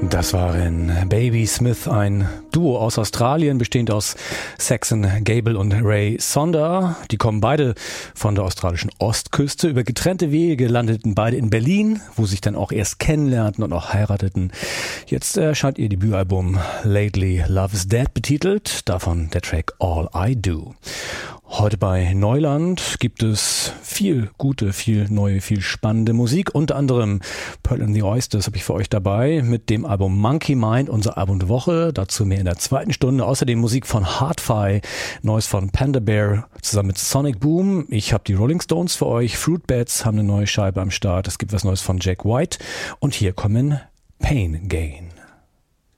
Das waren Baby Smith, ein Duo aus Australien, bestehend aus Saxon Gable und Ray Sonder. Die kommen beide von der australischen Ostküste. Über getrennte Wege landeten beide in Berlin, wo sich dann auch erst kennenlernten und auch heirateten. Jetzt erscheint ihr Debütalbum Lately Love is Dead betitelt, davon der Track All I Do. Heute bei Neuland gibt es viel gute, viel neue, viel spannende Musik. Unter anderem Pearl and the Oysters habe ich für euch dabei mit dem Album Monkey Mind, unser Album der Woche. Dazu mehr in der zweiten Stunde. Außerdem Musik von Hardfi, Neues von Panda Bear zusammen mit Sonic Boom. Ich habe die Rolling Stones für euch. Fruitbats haben eine neue Scheibe am Start. Es gibt was Neues von Jack White. Und hier kommen Pain Gain.